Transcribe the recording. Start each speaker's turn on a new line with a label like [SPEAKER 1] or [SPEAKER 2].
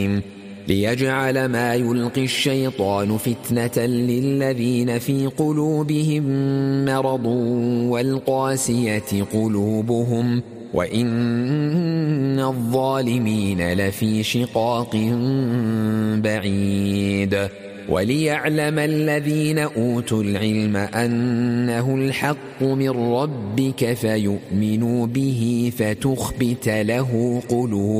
[SPEAKER 1] ليجعل ما يلقي الشيطان فتنة للذين في قلوبهم مرض والقاسية قلوبهم وإن الظالمين لفي شقاق بعيد وليعلم الذين أوتوا العلم أنه الحق من ربك فيؤمنوا به فتخبت له قلوبهم